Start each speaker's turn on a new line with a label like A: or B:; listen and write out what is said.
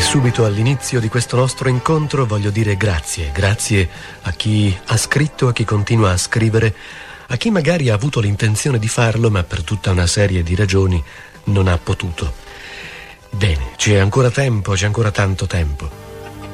A: Subito all'inizio di questo nostro incontro voglio dire grazie a chi ha scritto, a chi continua a scrivere, a chi magari ha avuto l'intenzione di farlo ma per tutta una serie di ragioni non ha potuto. Bene, c'è ancora tempo, c'è ancora tanto tempo.